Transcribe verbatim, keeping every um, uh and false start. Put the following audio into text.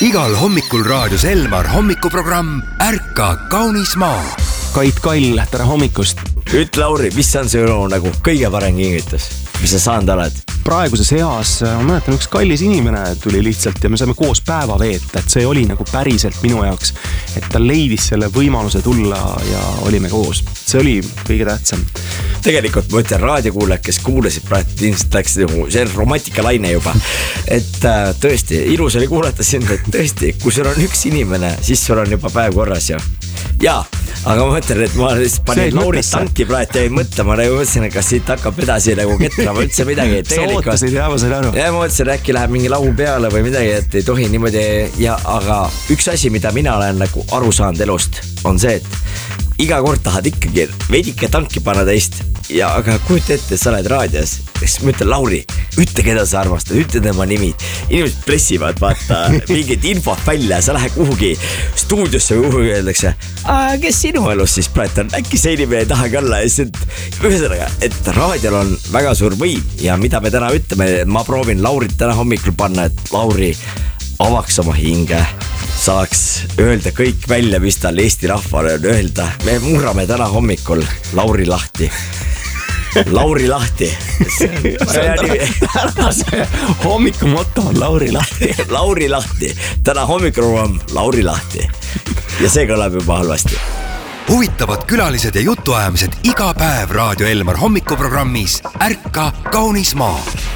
Igal hommikul raadios Elmar hommikuprogramm Ärka kaunis maa. Kait Kall, tere hommikust. Üt Lauri, mis on see nagu kõige parem kingitus, mis sa saanud oled? Praeguses eas, ma mäletan, üks kallis inimene tuli lihtsalt ja me saime koos päeva veeta, et see oli nagu päriselt minu jaoks, et ta leidis selle võimaluse tulla ja olime koos. See oli kõige tähtsam. Tegelikult ma ütlen raadiokuulajad, kes kuulasid praegu, ilmselt läks see romantikalaine juba. Et äh, tõesti, ilus oli kuulata sind, et tõesti, kui sul on üks inimene, siis sul on juba päev korras ja jaa, aga ma mõtlen, et ma panin Lauri tanki praegu ja ei mõtle, ma nagu mõtlesin, et kas siit hakkab edasi nagu ketrama üldse midagi. Sa ootasid ja ma sain aru. Ja ma mõtlesin, äkki läheb mingi laul peale või midagi, et ei tohi niimoodi ja, aga üks asi, mida mina olen nagu aru saanud elust, on see, et iga kord tahad ikkagi veidike tanki panna teist ja aga kujuta ette, sa oled raadios, siis ma ütlen Lauri, ütle keda sa armastad, ütle tema nimi. Inimesed pressivad, vaata, mingid infot välja, sa lähed kuhugi stuudiosse või kuhugi öeldakse, kes sinu elus siis praegu on, äkki see inimene ei tahagi olla. Ühesõnaga, et raadiol on väga suur võim ja mida me täna ütleme, ma proovin Laurit täna hommikul panna, et Lauri avaks oma hinge, saaks öelda kõik välja, mis tal Eesti rahvale on öelda. Me murrame täna hommikul Lauri lahti. Lauri lahti. Hommiku moto on Lauri lahti. Lauri lahti. Täna hommikul on Lauri lahti. Ja see kõlab juba halvasti. Huvitavad külalised ja jutuajamised iga päev Raadio Elmar hommikuprogrammis Ärka kaunis maa.